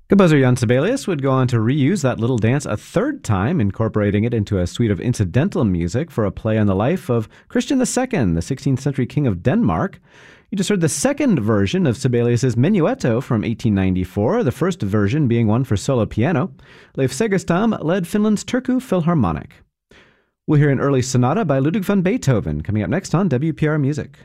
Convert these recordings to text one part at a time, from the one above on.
Composer Jan Sibelius would go on to reuse that little dance a third time, incorporating it into a suite of incidental music for a play on the life of Christian II, the 16th century king of Denmark. You just heard the second version of Sibelius's Menuetto from 1894, the first version being one for solo piano. Leif Segerstam led Finland's Turku Philharmonic. We'll hear an early sonata by Ludwig van Beethoven coming up next on WPR Music.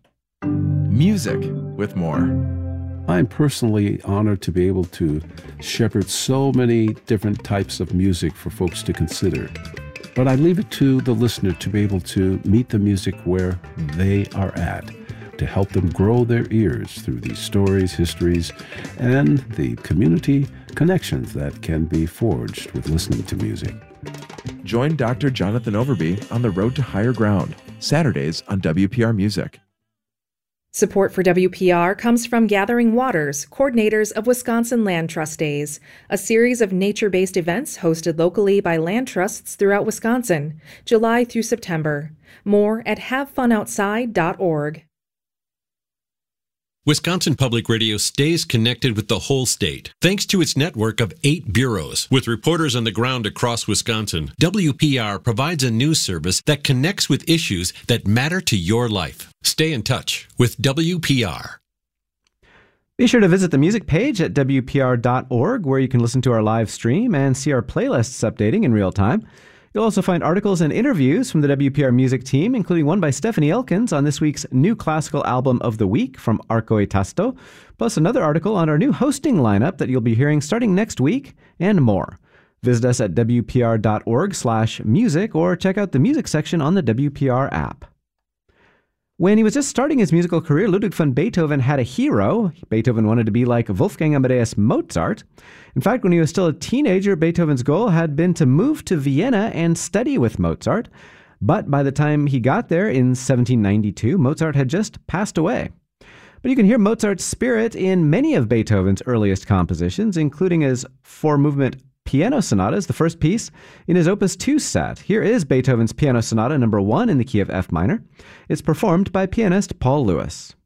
Music with more. I'm personally honored to be able to shepherd so many different types of music for folks to consider. But I leave it to the listener to be able to meet the music where they are at, to help them grow their ears through these stories, histories, and the community connections that can be forged with listening to music. Join Dr. Jonathan Overby on the road to higher ground, Saturdays on WPR Music. Support for WPR comes from Gathering Waters, coordinators of Wisconsin Land Trust Days, a series of nature-based events hosted locally by land trusts throughout Wisconsin, July through September. More at havefunoutside.org. Wisconsin Public Radio stays connected with the whole state, thanks to its network of 8 bureaus. With reporters on the ground across Wisconsin, WPR provides a news service that connects with issues that matter to your life. Stay in touch with WPR. Be sure to visit the music page at WPR.org, where you can listen to our live stream and see our playlists updating in real time. You'll also find articles and interviews from the WPR music team, including one by Stephanie Elkins on this week's new classical album of the week from Arco e Tasto, plus another article on our new hosting lineup that you'll be hearing starting next week, and more. Visit us at WPR.org/music or check out the music section on the WPR app. When he was just starting his musical career, Ludwig van Beethoven had a hero. Beethoven wanted to be like Wolfgang Amadeus Mozart. In fact, when he was still a teenager, Beethoven's goal had been to move to Vienna and study with Mozart. But by the time he got there in 1792, Mozart had just passed away. But you can hear Mozart's spirit in many of Beethoven's earliest compositions, including his 4-movement piano sonatas, the first piece in his Opus 2 set. Here is Beethoven's Piano Sonata No. 1 in the key of F minor. It's performed by pianist Paul Lewis.